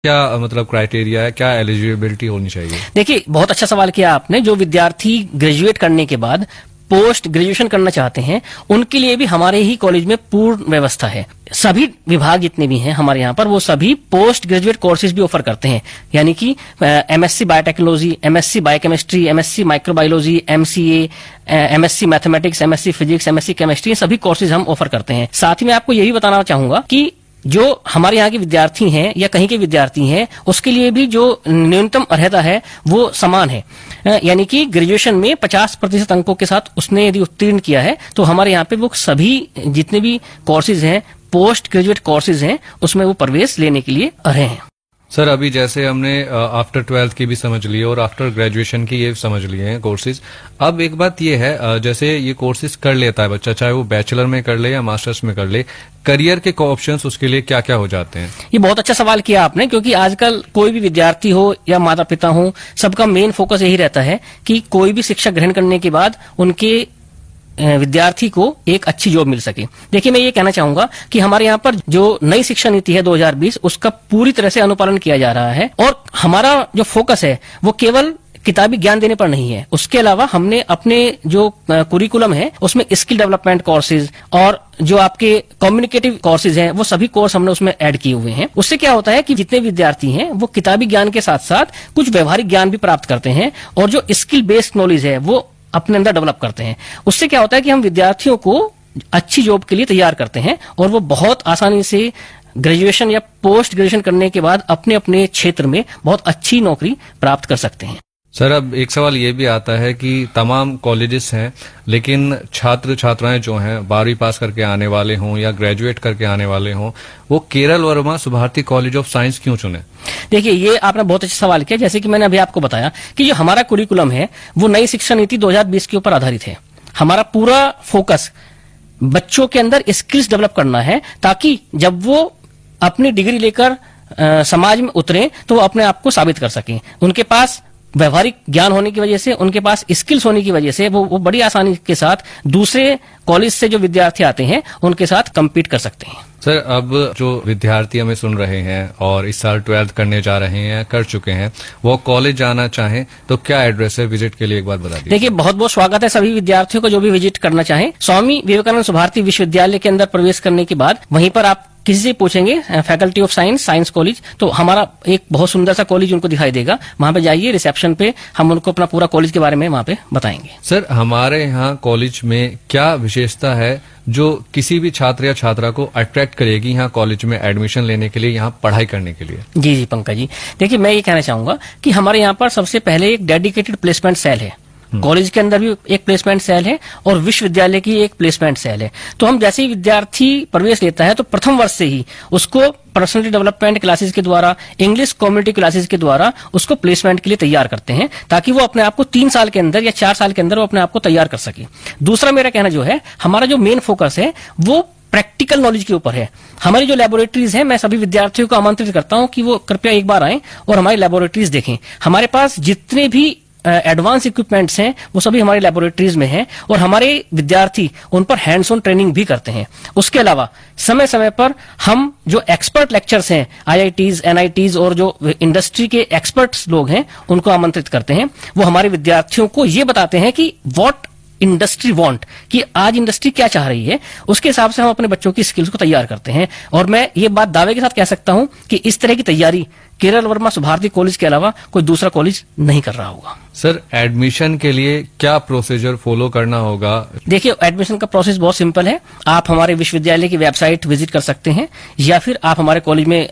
क्या मतलब क्राइटेरिया है, क्या एलिजिबिलिटी होनी चाहिए? देखिए, बहुत अच्छा सवाल किया आपने। जो विद्यार्थी ग्रेजुएट करने के बाद पोस्ट ग्रेजुएशन करना चाहते हैं, उनके लिए भी हमारे ही कॉलेज में पूर्ण व्यवस्था है। सभी विभाग जितने भी हैं हमारे यहाँ पर, वो सभी पोस्ट ग्रेजुएट कोर्सेज भी ऑफर करते हैं। यानी कि MSc biotechnology, MSc biochemistry, MSc microbiology, MCA, MSc mathematics, MSc physics, MSc chemistry, सभी कोर्सेज हम ऑफर करते हैं। साथ ही मैं आपको यही बताना चाहूंगा कि जो हमारे यहाँ के विद्यार्थी हैं या कहीं के विद्यार्थी हैं, उसके लिए भी जो न्यूनतम अर्हता है वो समान है। यानी कि ग्रेजुएशन में 50% अंकों के साथ उसने यदि उत्तीर्ण किया है, तो हमारे यहाँ पे वो सभी जितने भी कोर्सेज हैं, पोस्ट ग्रेजुएट कोर्सेज हैं, उसमें वो प्रवेश लेने के लिए अर्ह हैं। सर, अभी जैसे हमने आफ्टर 12th की भी समझ ली और आफ्टर ग्रेजुएशन की ये समझ लिए हैं कोर्सेज। अब एक बात ये है, जैसे ये कोर्सेज कर लेता है बच्चा, चाहे वो बैचलर में कर ले या मास्टर्स में कर ले, करियर के ऑप्शंस उसके लिए क्या क्या हो जाते हैं? ये बहुत अच्छा सवाल किया आपने, क्योंकि आजकल कोई भी विद्यार्थी हो या माता पिता हो, सबका मेन फोकस यही रहता है कि कोई भी शिक्षा ग्रहण करने के बाद उनके विद्यार्थी को एक अच्छी जॉब मिल सके। देखिए, मैं ये कहना चाहूंगा कि हमारे यहाँ पर जो नई शिक्षा नीति है 2020, उसका पूरी तरह से अनुपालन किया जा रहा है और हमारा जो फोकस है वो केवल किताबी ज्ञान देने पर नहीं है। उसके अलावा हमने अपने जो कुरिकुलम है उसमें स्किल डेवलपमेंट कोर्सेज और जो आपके कम्युनिकेटिव कोर्सेज हैं, वो सभी कोर्स हमने उसमें ऐड किए हुए हैं। उससे क्या होता है कि जितने विद्यार्थी हैं वो किताबी ज्ञान के साथ साथ कुछ व्यवहारिक ज्ञान भी प्राप्त करते हैं और जो स्किल बेस्ड नॉलेज है वो अपने अंदर डेवलप करते हैं। उससे क्या होता है कि हम विद्यार्थियों को अच्छी जॉब के लिए तैयार करते हैं और वो बहुत आसानी से ग्रेजुएशन या पोस्ट ग्रेजुएशन करने के बाद अपने अपने क्षेत्र में बहुत अच्छी नौकरी प्राप्त कर सकते हैं। सर, अब एक सवाल ये भी आता है कि तमाम कॉलेजेस हैं, लेकिन छात्र छात्राएं जो हैं 12वीं पास करके आने वाले हों या ग्रेजुएट करके आने वाले हों, वो Kerala Verma Subharti college of science क्यों चुने? देखिए, ये आपने बहुत अच्छा सवाल किया। जैसे कि मैंने अभी आपको बताया कि जो हमारा कुरिकुलम है वो नई शिक्षा नीति 2020 के ऊपर आधारित है। हमारा पूरा फोकस बच्चों के अंदर स्किल्स डेवलप करना है, ताकि जब वो अपनी डिग्री लेकर समाज में उतरे तो वो अपने आप को साबित कर सकें। उनके पास व्यवहारिक ज्ञान होने की वजह से, उनके पास स्किल्स होने की वजह से वो बड़ी आसानी के साथ दूसरे कॉलेज से जो विद्यार्थी आते हैं उनके साथ compete कर सकते हैं। सर, अब जो विद्यार्थी हमें सुन रहे हैं और इस साल 12th करने जा रहे हैं, कर चुके हैं, वो कॉलेज जाना चाहें तो क्या एड्रेस है? विजिट के लिए एक बार बता दीजिए। देखिए, बहुत बहुत स्वागत है सभी विद्यार्थियों को जो भी विजिट करना चाहें। स्वामी विवेकानंद सुभारती विश्वविद्यालय के अंदर प्रवेश करने के बाद वहीं पर आप किसी से पूछेंगे फैकल्टी ऑफ साइंस कॉलेज, तो हमारा एक बहुत सुंदर सा कॉलेज उनको दिखाई देगा। वहां पे जाइए, रिसेप्शन पे हम उनको अपना पूरा कॉलेज के बारे में वहां पे बताएंगे। सर, हमारे यहाँ कॉलेज में क्या विशेषता है जो किसी भी छात्र या छात्रा को अट्रैक्ट करेगी यहाँ कॉलेज में एडमिशन लेने के लिए, यहाँ पढ़ाई करने के लिए? जी पंकज जी, देखिए, मैं ये कहना चाहूंगा कि हमारे यहाँ पर सबसे पहले एक डेडिकेटेड प्लेसमेंट सेल है। कॉलेज के अंदर भी एक प्लेसमेंट सेल है और विश्वविद्यालय की एक प्लेसमेंट सेल है। तो हम जैसे ही विद्यार्थी प्रवेश लेता है तो प्रथम वर्ष से ही उसको पर्सनैलिटी डेवलपमेंट क्लासेस के द्वारा, इंग्लिश कम्युनिटी क्लासेस के द्वारा उसको प्लेसमेंट के लिए तैयार करते हैं, ताकि वो अपने आप को 3 साल के अंदर या 4 साल के अंदर वो अपने आप को तैयार कर सके। दूसरा मेरा कहना जो है, हमारा जो मेन फोकस है वो प्रैक्टिकल नॉलेज के ऊपर है। हमारी जो लेबोरेटरीज है, मैं सभी विद्यार्थियों को आमंत्रित करता हूं कि वो कृपया एक बार आएं और हमारी लेबोरेटरीज देखें। हमारे पास जितने भी एडवांस इक्विपमेंट्स हैं वो सभी हमारी लेबोरेटरीज में हैं और हमारे विद्यार्थी उन पर हैंड्स ऑन ट्रेनिंग भी करते हैं। उसके अलावा समय समय पर हम जो एक्सपर्ट लेक्चर्स हैं, IITs, NITs और जो इंडस्ट्री के एक्सपर्ट्स लोग हैं उनको आमंत्रित करते हैं। वो हमारे विद्यार्थियों को ये बताते हैं कि व्हाट इंडस्ट्री वांट, कि आज इंडस्ट्री क्या चाह रही है, उसके हिसाब से हम अपने बच्चों की स्किल्स को तैयार करते हैं। और मैं ये बात दावे के साथ कह सकता हूं कि इस तरह की तैयारी केरल वर्मा सुभारती कॉलेज के अलावा कोई दूसरा कॉलेज नहीं कर रहा होगा। सर, एडमिशन के लिए क्या प्रोसीजर फॉलो करना होगा? देखिए, एडमिशन का प्रोसेस बहुत सिंपल है। आप हमारे विश्वविद्यालय की वेबसाइट विजिट कर सकते हैं या फिर आप हमारे कॉलेज में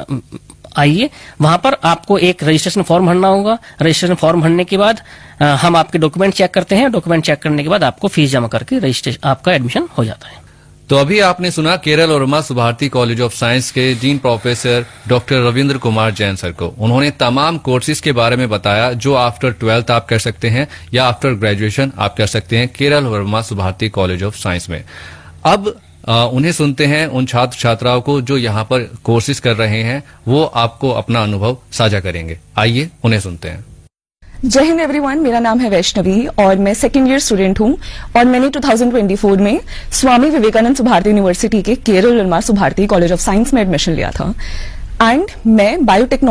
आइए। वहां पर आपको एक रजिस्ट्रेशन फॉर्म भरना होगा। रजिस्ट्रेशन फॉर्म भरने के बाद हम आपके डॉक्यूमेंट चेक करते हैं। डॉक्यूमेंट चेक करने के बाद आपको फीस जमा करके रजिस्ट्रेशन आपका एडमिशन हो जाता है। तो अभी आपने सुना Kerala Verma Subharti college of science के dean professor doctor Ravindra Kumar Jain sir को। उन्होंने तमाम कोर्सेज के बारे में बताया जो आफ्टर 12th आप कर सकते हैं या आफ्टर ग्रेजुएशन आप कर सकते हैं Kerala Verma Subharti college of science में। अब उन्हें सुनते हैं, उन छात्र छात्राओं को जो यहाँ पर कोर्सेज कर रहे हैं, वो आपको अपना अनुभव साझा करेंगे। आइए उन्हें सुनते हैं। जय हिंद एवरीवन, मेरा नाम है वैष्णवी और मैं सेकेंड ईयर स्टूडेंट हूं और मैंने 2024 में स्वामी विवेकानंद सुभारती यूनिवर्सिटी के Kerala Verma Subharti college of science में एडमिशन लिया था एंड मैं बायोटेक्नोलॉजी